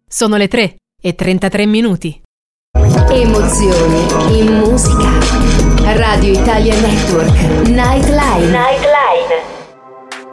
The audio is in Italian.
Sono le 3:33. Emozioni in musica. Radio Italia Network. Nightline.